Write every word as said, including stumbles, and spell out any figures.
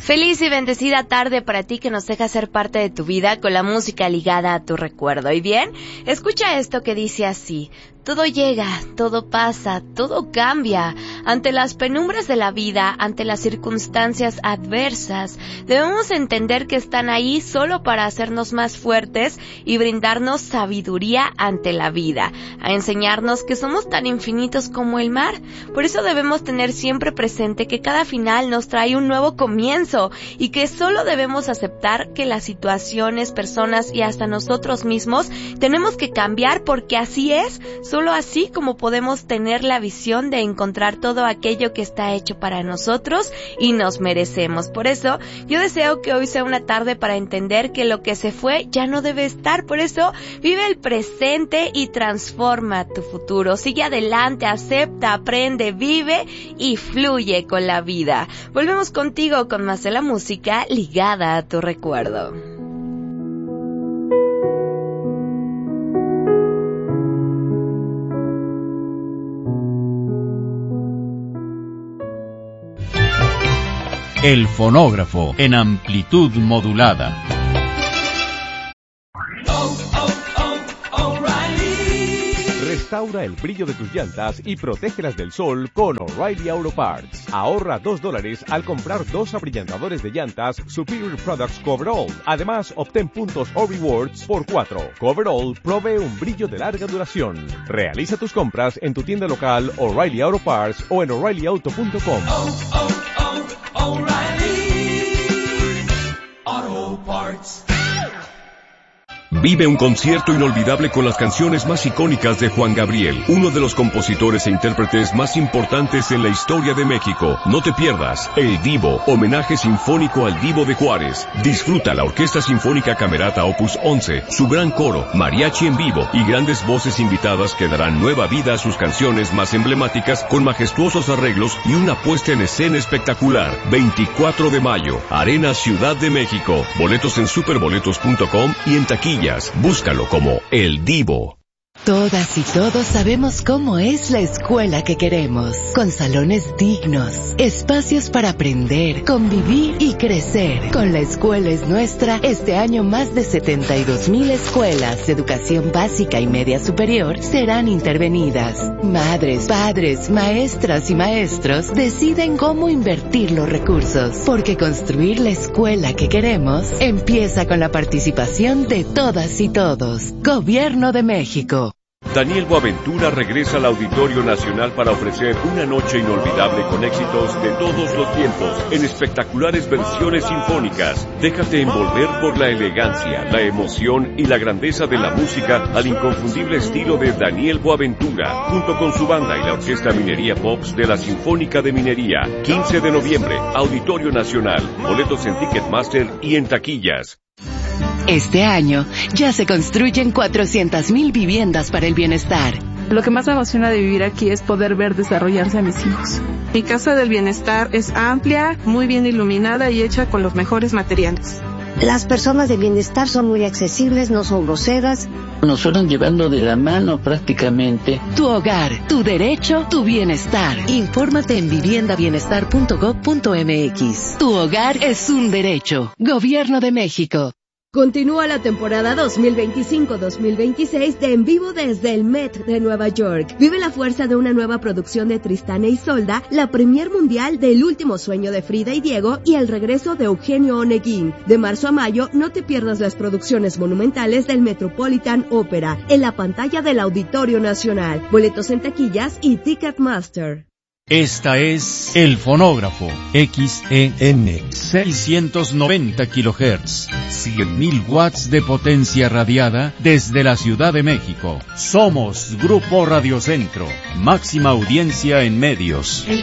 Feliz y bendecida tarde para ti que nos deja ser parte de tu vida con la música ligada a tu recuerdo. Y bien, escucha esto que dice así: todo llega, todo pasa, todo cambia. Ante las penumbras de la vida, ante las circunstancias adversas, debemos entender que están ahí solo para hacernos más fuertes y brindarnos sabiduría ante la vida, a enseñarnos que somos tan infinitos como el mar. Por eso debemos tener siempre presente que cada final nos trae un nuevo comienzo y que solo debemos aceptar que las situaciones, personas y hasta nosotros mismos tenemos que cambiar, porque así es. Solo así como podemos tener la visión de encontrar todo aquello que está hecho para nosotros y nos merecemos. Por eso, yo deseo que hoy sea una tarde para entender que lo que se fue ya no debe estar. Por eso, vive el presente y transforma tu futuro. Sigue adelante, acepta, aprende, vive y fluye con la vida. Volvemos contigo con más de la música ligada a tu recuerdo. El fonógrafo en amplitud modulada. Restaura el brillo de tus llantas y protégelas del sol con O'Reilly Auto Parts. Ahorra dos dólares al comprar dos abrillantadores de llantas Superior Products Coverall. Además, obtén puntos o rewards por cuatro. Coverall provee un brillo de larga duración. Realiza tus compras en tu tienda local O'Reilly Auto Parts o en O'Reilly Auto punto com. Oh, oh, oh, O'Reilly Auto Parts. Vive un concierto inolvidable con las canciones más icónicas de Juan Gabriel, uno de los compositores e intérpretes más importantes en la historia de México. No te pierdas El Divo, homenaje sinfónico al Divo de Juárez. Disfruta la Orquesta Sinfónica Camerata Opus once, su gran coro, mariachi en vivo y grandes voces invitadas que darán nueva vida a sus canciones más emblemáticas con majestuosos arreglos y una puesta en escena espectacular. veinticuatro de mayo, Arena Ciudad de México. Boletos en superboletos punto com y en taquilla. Búscalo como El Divo. Todas y todos sabemos cómo es la escuela que queremos, con salones dignos, espacios para aprender, convivir y crecer. Con La Escuela es Nuestra, este año más de setenta y dos mil escuelas de educación básica y media superior serán intervenidas. Madres, padres, maestras y maestros deciden cómo invertir los recursos, porque construir la escuela que queremos empieza con la participación de todas y todos. Gobierno de México. Daniel Boaventura regresa al Auditorio Nacional para ofrecer una noche inolvidable con éxitos de todos los tiempos, en espectaculares versiones sinfónicas. Déjate envolver por la elegancia, la emoción y la grandeza de la música al inconfundible estilo de Daniel Boaventura, junto con su banda y la Orquesta Minería Pops de la Sinfónica de Minería. quince de noviembre, Auditorio Nacional. Boletos en Ticketmaster y en taquillas. Este año ya se construyen cuatrocientas mil viviendas para el bienestar. Lo que más me emociona de vivir aquí es poder ver desarrollarse a mis hijos. Mi Casa del Bienestar es amplia, muy bien iluminada y hecha con los mejores materiales. Las personas de bienestar son muy accesibles, no son groseras. Nos fueron llevando de la mano prácticamente. Tu hogar, tu derecho, tu bienestar. Infórmate en vivienda bienestar punto gob punto mx. Tu hogar es un derecho. Gobierno de México. Continúa la temporada dos mil veinticinco dos mil veintiséis de En Vivo desde el Met de Nueva York. Vive la fuerza de una nueva producción de Tristán e Isolda, la premier mundial de El Último Sueño de Frida y Diego y el regreso de Eugenio Oneguín. De marzo a mayo, no te pierdas las producciones monumentales del Metropolitan Opera en la pantalla del Auditorio Nacional. Boletos en taquillas y Ticketmaster. Esta es El Fonógrafo, X E N, seiscientos noventa kilohertz, cien mil watts de potencia radiada desde la Ciudad de México. Somos Grupo Radio Centro, máxima audiencia en medios. El